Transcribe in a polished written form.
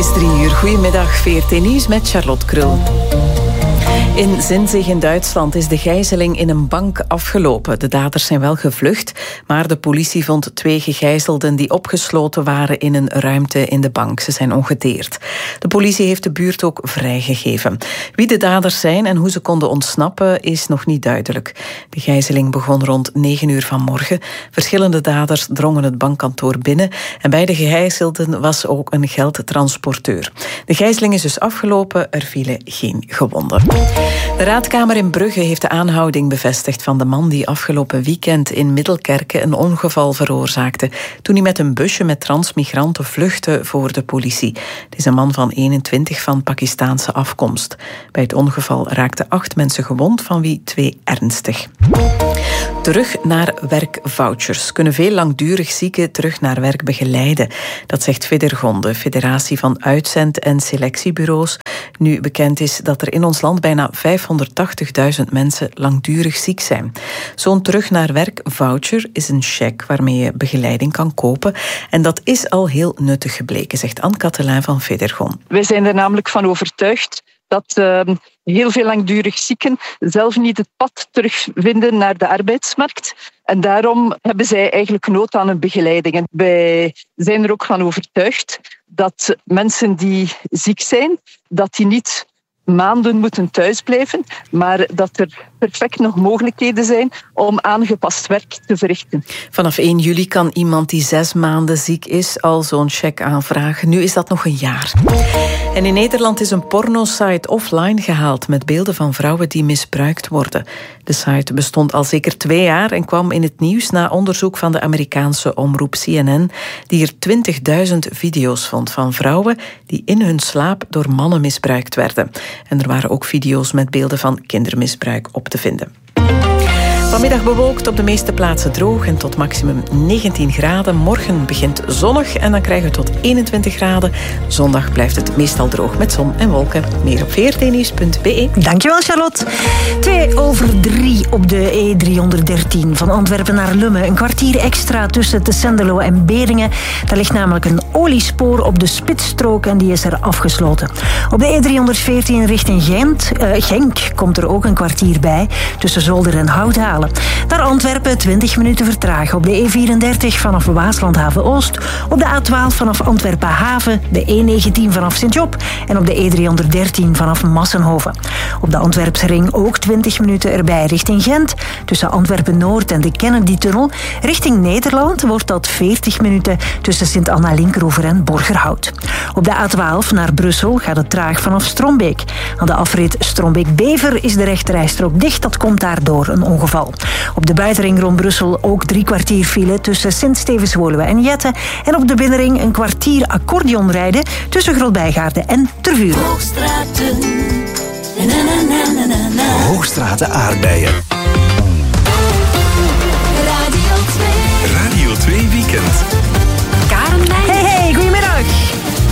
is 3:00. Goedemiddag, VRT Nieuws met Charlotte Krul. In Zinzig in Duitsland is de gijzeling in een bank afgelopen. De daders zijn wel gevlucht, maar de politie vond 2 gegijzelden die opgesloten waren in een ruimte in de bank. Ze zijn ongedeerd. De politie heeft de buurt ook vrijgegeven. Wie de daders zijn en hoe ze konden ontsnappen is nog niet duidelijk. De gijzeling begon rond 9:00 vanmorgen. Verschillende daders drongen het bankkantoor binnen en bij de gegijzelden was ook een geldtransporteur. De gijzeling is dus afgelopen, er vielen geen gewonden. De Raadkamer in Brugge heeft de aanhouding bevestigd van de man die afgelopen weekend in Middelkerke een ongeval veroorzaakte toen hij met een busje met transmigranten vluchtte voor de politie. Het is een man van 21 van Pakistaanse afkomst. Bij het ongeval raakten 8 mensen gewond, van wie 2 ernstig. Terug naar werkvouchers kunnen veel langdurig zieken terug naar werk begeleiden. Dat zegt Federgon, de Federatie van Uitzend- en Selectiebureaus. Nu bekend is dat er in ons land bijna 580.000 mensen langdurig ziek zijn. Zo'n terug naar werk voucher is een cheque waarmee je begeleiding kan kopen. En dat is al heel nuttig gebleken, zegt Anne Katelijn van Federgon. Wij zijn er namelijk van overtuigd dat heel veel langdurig zieken zelf niet het pad terugvinden naar de arbeidsmarkt. En daarom hebben zij eigenlijk nood aan een begeleiding. En wij zijn er ook van overtuigd dat mensen die ziek zijn, dat die niet maanden moeten thuisblijven, maar dat er perfect nog mogelijkheden zijn om aangepast werk te verrichten. Vanaf 1 juli kan iemand die 6 maanden ziek is al zo'n cheque aanvragen. Nu is dat nog een jaar. En in Nederland is een pornosite offline gehaald met beelden van vrouwen die misbruikt worden. De site bestond al zeker 2 jaar en kwam in het nieuws na onderzoek van de Amerikaanse omroep CNN, die er 20.000 video's vond van vrouwen die in hun slaap door mannen misbruikt werden. En er waren ook video's met beelden van kindermisbruik op te vinden. Vanmiddag bewolkt, op de meeste plaatsen droog en tot maximum 19 graden. Morgen begint zonnig en dan krijgen we tot 21 graden. Zondag blijft het meestal droog met zon en wolken. Meer op vrtnieuws.be. Dankjewel, Charlotte. 2:03 op de E313 van Antwerpen naar Lummen. Een kwartier extra tussen Tessenderlo en Beringen. Daar ligt namelijk een oliespoor op de spitsstrook en die is er afgesloten. Op de E314 richting Genk komt er ook een kwartier bij tussen Zolder en Houthalen. Naar Antwerpen 20 minuten vertragen op de E34 vanaf Waaslandhaven Oost, op de A12 vanaf Antwerpen Haven, de E19 vanaf Sint-Job en op de E313 vanaf Massenhoven. Op de Antwerpse ring ook 20 minuten erbij richting Gent. Tussen Antwerpen Noord en de Kennedy-tunnel. Richting Nederland wordt dat 40 minuten tussen Sint-Anna-Linkeroever en Borgerhout. Op de A12 naar Brussel gaat het traag vanaf Strombeek. Aan de afrit Strombeek-Bever is de rechterrijstrook dicht. Dat komt daardoor een ongeval. Op de buitenring rond Brussel ook 3 kwartier file tussen Sint-Stevens-Woluwe en Jette. En op de binnenring een kwartier accordeonrijden tussen Grootbijgaarden en Tervuren. Hoogstraten aardbeien.